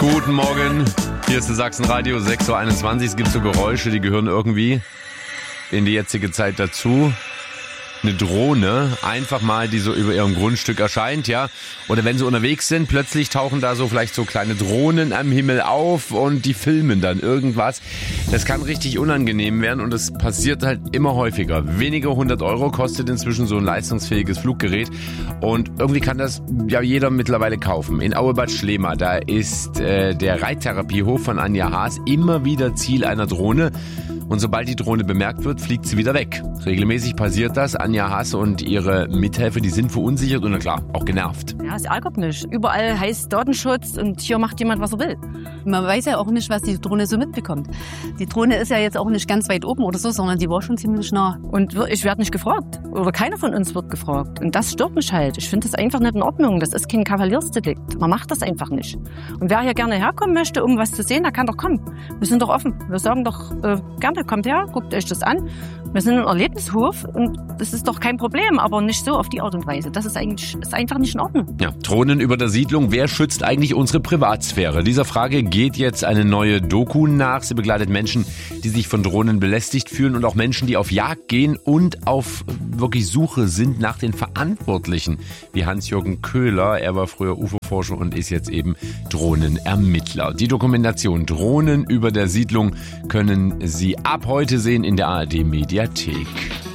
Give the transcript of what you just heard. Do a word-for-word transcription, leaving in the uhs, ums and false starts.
Guten Morgen, hier ist das Sachsenradio, sechs Uhr einundzwanzig. Es gibt so Geräusche, die gehören irgendwie in die jetzige Zeit dazu. Eine Drohne, einfach mal, die so über ihrem Grundstück erscheint, ja. Oder wenn sie unterwegs sind, plötzlich tauchen da so vielleicht so kleine Drohnen am Himmel auf und die filmen dann irgendwas. Das kann richtig unangenehm werden und das passiert halt immer häufiger. Wenige hundert Euro kostet inzwischen so ein leistungsfähiges Fluggerät und irgendwie kann das ja jeder mittlerweile kaufen. In Auebad Schlema, da ist äh, der Reittherapiehof von Anja Haas immer wieder Ziel einer Drohne. Und sobald die Drohne bemerkt wird, fliegt sie wieder weg. Regelmäßig passiert das. Anja Haas und ihre Mithelfer, die sind verunsichert und na klar, auch genervt. Ja, es ärgert mich. Überall heißt Datenschutz und hier macht jemand, was er will. Man weiß ja auch nicht, was die Drohne so mitbekommt. Die Drohne ist ja jetzt auch nicht ganz weit oben oder so, sondern die war schon ziemlich nah. Und ich werde nicht gefragt. Oder keiner von uns wird gefragt. Und das stört mich halt. Ich finde das einfach nicht in Ordnung. Das ist kein Kavaliersdelikt. Man macht das einfach nicht. Und wer hier gerne herkommen möchte, um was zu sehen, der kann doch kommen. Wir sind doch offen. Wir sagen doch äh, gerne, kommt her, guckt euch das an. Wir sind ein Erlebnishof und das ist doch kein Problem, aber nicht so auf die Art und Weise. Das ist eigentlich ist einfach nicht in Ordnung. Ja, Drohnen über der Siedlung. Wer schützt eigentlich unsere Privatsphäre? Dieser Frage geht jetzt eine neue Doku nach. Sie begleitet Menschen, die sich von Drohnen belästigt fühlen und auch Menschen, die auf Jagd gehen und auf wirklich Suche sind nach den Verantwortlichen. Wie Hans-Jürgen Köhler. Er war früher U F O-Forscher und ist jetzt eben Drohnenermittler. Die Dokumentation Drohnen über der Siedlung können Sie ab heute sehen in der A R D-Mediathek.